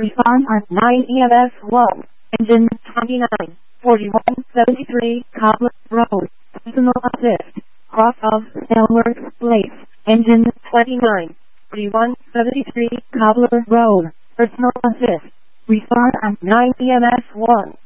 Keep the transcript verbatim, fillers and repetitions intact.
Respond on nine E M S one. Engine twenty-nine, forty-one seventy-three Cobbler Road. Personal assist. Cross of Elmworth Place. Engine twenty-nine, forty-one seventy-three Cobbler Road. Personal assist. Respond on nine E M S one.